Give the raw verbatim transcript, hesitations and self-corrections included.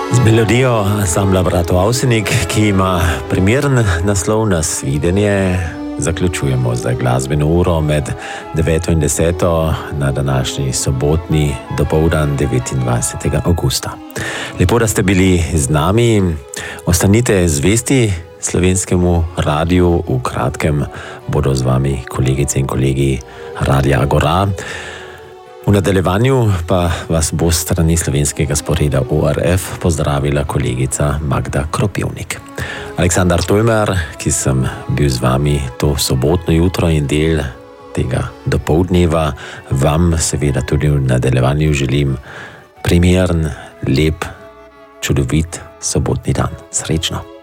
Z melodijo ansambla Bratov Avsenik, ki ima primeren naslov Nasvidenje, zaključujemo zdaj glasbeno uro med deveto in deseto na današnji sobotni dopoldan devetindvajsetega avgusta. Lepo, da ste bili z nami. Ostanite zvesti Slovenskemu radiju. V kratkem bodo z vami kolegice in kolegi Radia Agora. V nadaljevanju pa vas bo s strani slovenskega sporeda O R F pozdravila kolegica Magda Kropivnik. Aleksandar Tojmer, ki sem bil z vami to sobotno jutro in del tega dopoldneva, vam seveda tudi v nadaljevanju želim primeren, lep, čudovit sobotni dan. Srečno!